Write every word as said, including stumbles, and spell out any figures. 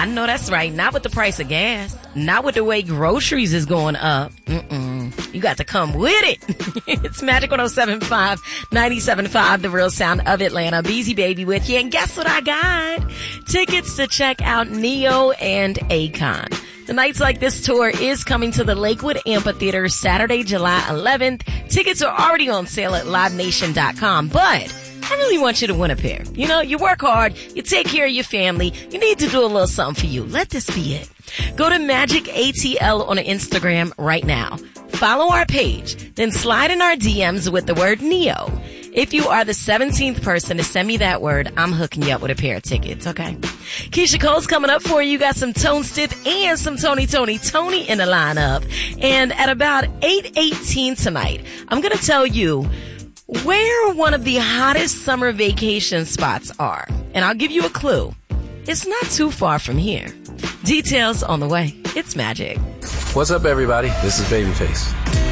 I know that's right. Not with the price of gas. Not with the way groceries is going up. Mm-mm. You got to come with it. It's Magic one oh seven point five, ninety-seven point five, the real sound of Atlanta. Beezy Baby with you. And guess what I got? Tickets to check out Neo and Akon. The Nights Like This tour is coming to the Lakewood Amphitheater Saturday, July eleventh. Tickets are already on sale at live nation dot com, but I really want you to win a pair. You know, you work hard, you take care of your family, you need to do a little something for you. Let this be it. Go to Magic A T L on Instagram right now. Follow our page, then slide in our D Ms with the word Neo. If you are the seventeenth person to send me that word, I'm hooking you up with a pair of tickets, okay? Keisha Cole's coming up for you. You got some Tone Stith and some Tony Tony Tony in the lineup. And at about eight eighteen tonight, I'm going to tell you where one of the hottest summer vacation spots are. And I'll give you a clue. It's not too far from here. Details on the way. It's Magic. What's up, everybody? This is Babyface.